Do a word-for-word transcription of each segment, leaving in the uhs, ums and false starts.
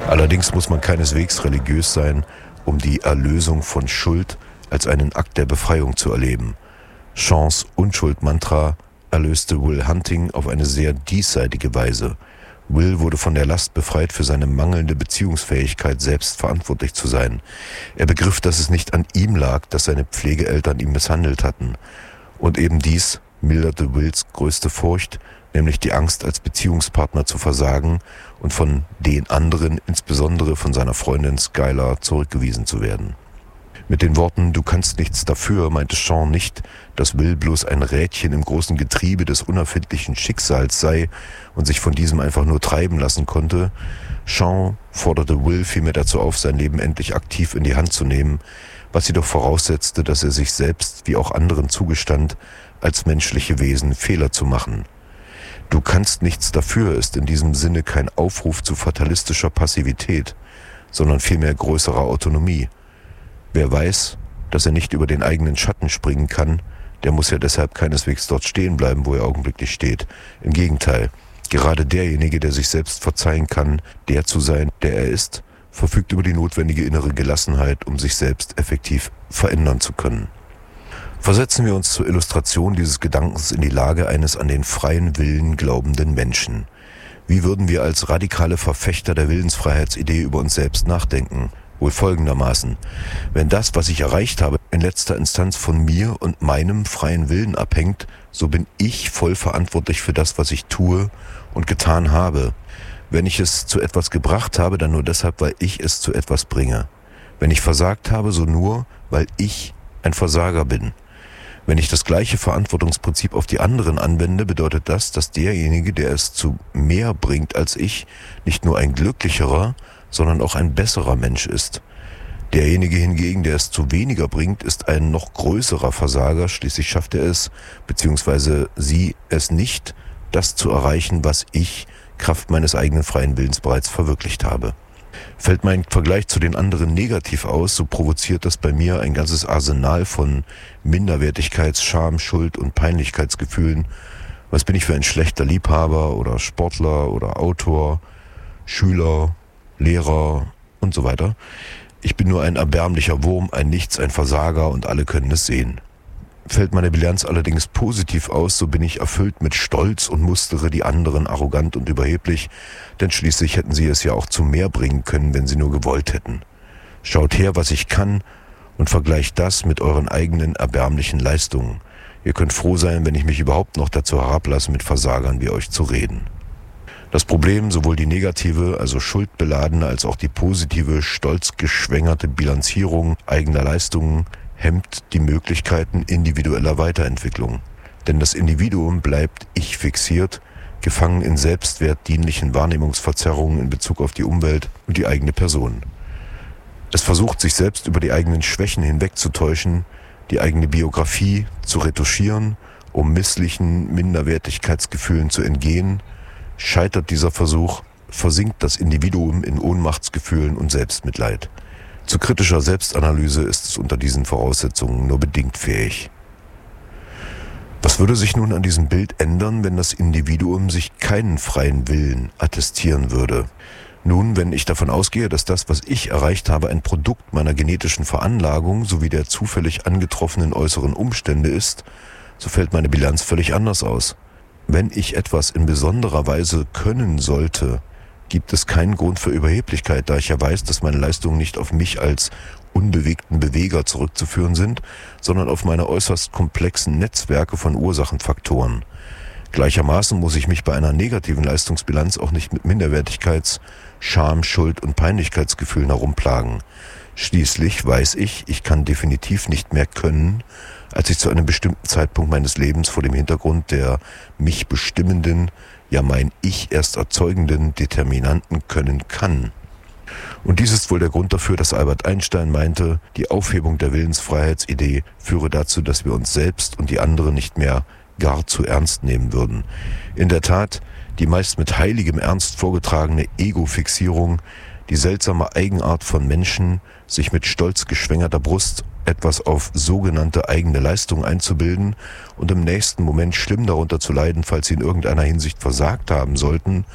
Allerdings muss man keineswegs religiös sein, um die Erlösung von Schuld als einen Akt der Befreiung zu erleben. Shaws Unschuld-Mantra erlöste Will Hunting auf eine sehr diesseitige Weise. Will wurde von der Last befreit, für seine mangelnde Beziehungsfähigkeit selbst verantwortlich zu sein. Er begriff, dass es nicht an ihm lag, dass seine Pflegeeltern ihn misshandelt hatten. Und eben dies milderte Wills größte Furcht, nämlich die Angst, als Beziehungspartner zu versagen und von den anderen, insbesondere von seiner Freundin Skylar, zurückgewiesen zu werden. Mit den Worten »Du kannst nichts dafür« meinte Shaw nicht, dass Will bloß ein Rädchen im großen Getriebe des unerfindlichen Schicksals sei und sich von diesem einfach nur treiben lassen konnte. Shaw forderte Will vielmehr dazu auf, sein Leben endlich aktiv in die Hand zu nehmen, was jedoch voraussetzte, dass er sich selbst wie auch anderen zugestand, als menschliche Wesen Fehler zu machen. »Du kannst nichts dafür« ist in diesem Sinne kein Aufruf zu fatalistischer Passivität, sondern vielmehr größerer Autonomie. Wer weiß, dass er nicht über den eigenen Schatten springen kann, der muss ja deshalb keineswegs dort stehen bleiben, wo er augenblicklich steht. Im Gegenteil, gerade derjenige, der sich selbst verzeihen kann, der zu sein, der er ist, verfügt über die notwendige innere Gelassenheit, um sich selbst effektiv verändern zu können. Versetzen wir uns zur Illustration dieses Gedankens in die Lage eines an den freien Willen glaubenden Menschen. Wie würden wir als radikale Verfechter der Willensfreiheitsidee über uns selbst nachdenken? Wohl folgendermaßen: Wenn das, was ich erreicht habe, in letzter Instanz von mir und meinem freien Willen abhängt, so bin ich voll verantwortlich für das, was ich tue und getan habe. Wenn ich es zu etwas gebracht habe, dann nur deshalb, weil ich es zu etwas bringe. Wenn ich versagt habe, so nur, weil ich ein Versager bin. Wenn ich das gleiche Verantwortungsprinzip auf die anderen anwende, bedeutet das, dass derjenige, der es zu mehr bringt als ich, nicht nur ein glücklicherer, sondern auch ein besserer Mensch ist. Derjenige hingegen, der es zu weniger bringt, ist ein noch größerer Versager, schließlich schafft er es, beziehungsweise sie es nicht, das zu erreichen, was ich, Kraft meines eigenen freien Willens, bereits verwirklicht habe. Fällt mein Vergleich zu den anderen negativ aus, so provoziert das bei mir ein ganzes Arsenal von Minderwertigkeits-, Scham-, Schuld- und Peinlichkeitsgefühlen. Was bin ich für ein schlechter Liebhaber oder Sportler oder Autor, Schüler, Lehrer und so weiter. Ich bin nur ein erbärmlicher Wurm, ein Nichts, ein Versager und alle können es sehen. Fällt meine Bilanz allerdings positiv aus, so bin ich erfüllt mit Stolz und mustere die anderen arrogant und überheblich, denn schließlich hätten sie es ja auch zu mehr bringen können, wenn sie nur gewollt hätten. Schaut her, was ich kann und vergleicht das mit euren eigenen erbärmlichen Leistungen. Ihr könnt froh sein, wenn ich mich überhaupt noch dazu herablasse, mit Versagern wie euch zu reden. Das Problem, sowohl die negative, also schuldbeladene, als auch die positive, stolzgeschwängerte Bilanzierung eigener Leistungen hemmt die Möglichkeiten individueller Weiterentwicklung. Denn das Individuum bleibt ich fixiert, gefangen in selbstwertdienlichen Wahrnehmungsverzerrungen in Bezug auf die Umwelt und die eigene Person. Es versucht, sich selbst über die eigenen Schwächen hinwegzutäuschen, die eigene Biografie zu retuschieren, um misslichen Minderwertigkeitsgefühlen zu entgehen. Scheitert dieser Versuch, versinkt das Individuum in Ohnmachtsgefühlen und Selbstmitleid. Zu kritischer Selbstanalyse ist es unter diesen Voraussetzungen nur bedingt fähig. Was würde sich nun an diesem Bild ändern, wenn das Individuum sich keinen freien Willen attestieren würde? Nun, wenn ich davon ausgehe, dass das, was ich erreicht habe, ein Produkt meiner genetischen Veranlagung sowie der zufällig angetroffenen äußeren Umstände ist, so fällt meine Bilanz völlig anders aus. Wenn ich etwas in besonderer Weise können sollte, gibt es keinen Grund für Überheblichkeit, da ich ja weiß, dass meine Leistungen nicht auf mich als unbewegten Beweger zurückzuführen sind, sondern auf meine äußerst komplexen Netzwerke von Ursachenfaktoren. Gleichermaßen muss ich mich bei einer negativen Leistungsbilanz auch nicht mit Minderwertigkeits-, Scham-, Schuld- und Peinlichkeitsgefühlen herumplagen. Schließlich weiß ich, ich kann definitiv nicht mehr können, als ich zu einem bestimmten Zeitpunkt meines Lebens vor dem Hintergrund der mich bestimmenden, ja mein Ich erst erzeugenden Determinanten können kann. Und dies ist wohl der Grund dafür, dass Albert Einstein meinte, die Aufhebung der Willensfreiheitsidee führe dazu, dass wir uns selbst und die anderen nicht mehr gar zu ernst nehmen würden. In der Tat, die meist mit heiligem Ernst vorgetragene Ego-Fixierung, die seltsame Eigenart von Menschen, sich mit stolz geschwängerter Brust etwas auf sogenannte eigene Leistung einzubilden und im nächsten Moment schlimm darunter zu leiden, falls sie in irgendeiner Hinsicht versagt haben sollten,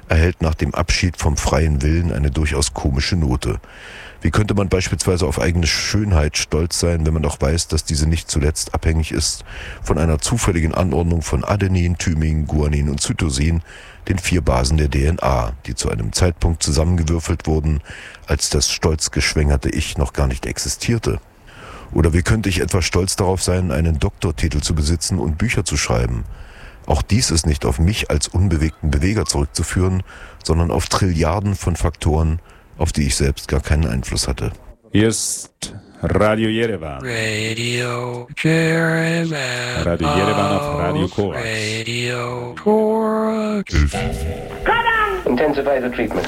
erhält nach dem Abschied vom freien Willen eine durchaus komische Note. Wie könnte man beispielsweise auf eigene Schönheit stolz sein, wenn man doch weiß, dass diese nicht zuletzt abhängig ist von einer zufälligen Anordnung von Adenin, Thymin, Guanin und Cytosin, den vier Basen der D N A, die zu einem Zeitpunkt zusammengewürfelt wurden, als das stolz geschwängerte Ich noch gar nicht existierte? Oder wie könnte ich etwa stolz darauf sein, einen Doktortitel zu besitzen und Bücher zu schreiben? Auch dies ist nicht auf mich als unbewegten Beweger zurückzuführen, sondern auf Trilliarden von Faktoren, auf die ich selbst gar keinen Einfluss hatte. Hier ist Radio Yerevan. Radio Yerevan. Radio Yerevan auf Radio Korax. Radio Korax. Intensify the treatment.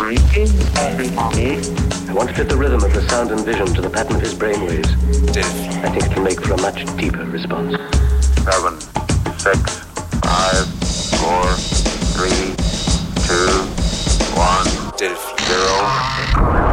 I want to fit the rhythm of the sound and vision to the pattern of his brainwaves. I think it can make for a much deeper response. Seven, six, five, four, three, two, one, zero.